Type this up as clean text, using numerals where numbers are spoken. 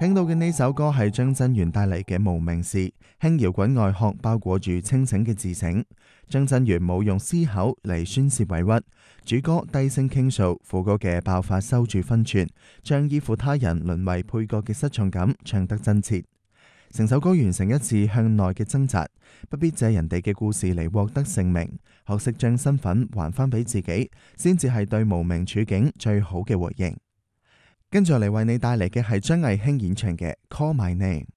聽到嘅呢首歌係張真源帶嚟嘅無名氏，輕搖滾外殼包裹住清醒嘅自省。張真源冇用嘶口嚟宣泄委屈，主歌低聲傾訴，副歌嘅爆發收住分寸，將依附他人淪為配角嘅失重感唱得真切。成首歌完成一次向內嘅掙扎，不必借人哋嘅故事嚟獲得盛名，學識將身份還返俾自己，先至係對無名處境最好嘅回應。跟住嚟為你帶嚟嘅係張藝興演唱嘅《Call My Name》。